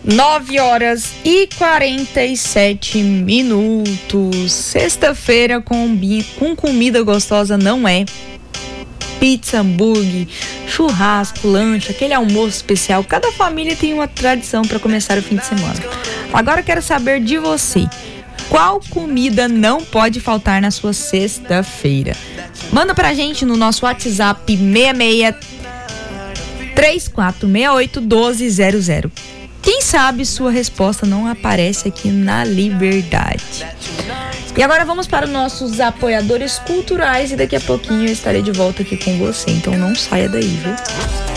9h47. Sexta-feira com comida gostosa não é. Pizza, hambúrguer, churrasco, lanche, aquele almoço especial. Cada família tem uma tradição para começar o fim de semana. Agora eu quero saber de você. Qual comida não pode faltar na sua sexta-feira? Manda pra gente no nosso WhatsApp 66 3468 1200. Quem sabe sua resposta não aparece aqui na Liberdade. E agora vamos para os nossos apoiadores culturais e daqui a pouquinho eu estarei de volta aqui com você. Então não saia daí, viu?